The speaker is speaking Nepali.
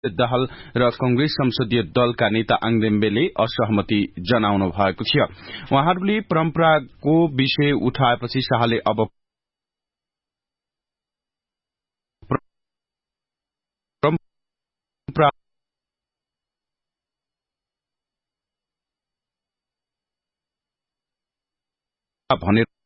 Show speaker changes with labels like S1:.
S1: दाहाल र कंग्रेस संसदीय दलका नेता आङदेम्बेले असहमति जनाउनु भएको थियो। उहाँहरूले परम्पराको विषय उठाएपछि शाहले अब परम्परा भनेर